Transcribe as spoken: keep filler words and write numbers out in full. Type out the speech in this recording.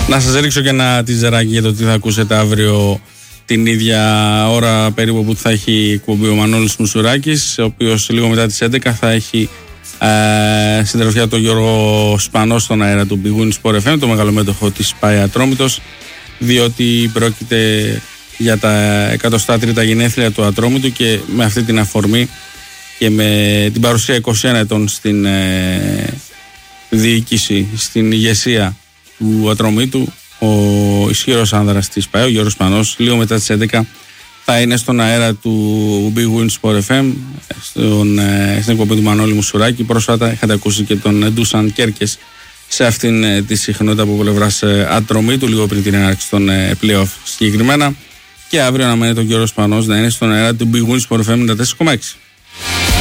Να σας ρίξω και ένα τιζεράκι για το τι θα ακούσετε αύριο την ίδια ώρα περίπου που θα έχει εκπομπή ο Μανώλης Μουσουράκης, ο οποίος λίγο μετά τις έντεκα θα έχει ε, συντροφιά τον Γιώργο Σπανό στον αέρα του Big Win Sport εφ εμ, το μεγαλομέτωχο της ΠΑΕ Ατρόμητος, διότι πρόκειται για τα εκατοστά τρίτα γενέθλια του Ατρόμητου και με αυτή την αφορμή και με την παρουσία είκοσι ένα ετών στην ε, διοίκηση, στην ηγεσία του Ατρομήτου, ο ισχυρός άνδρας της ΠΑΕ, ο Γιώργος Σπανός, λίγο μετά τις έντεκα θα είναι στον αέρα του Big Win Sport εφ εμ, στον, ε, στην εκπομπή του Μανώλη Μουσουράκη. Πρόσφατα είχατε ακούσει και τον Ντούσαν Κέρκες σε αυτήν ε, τη συχνότητα από πλευράς ε, Ατρομήτου, λίγο πριν την έναρξη των ε, play-off συγκεκριμένα. Και αύριο αναμένεται ο Γιώργος Σπανός να είναι στον αέρα του Big Win Sport εφ εμ ενενήντα τέσσερα κόμμα έξι.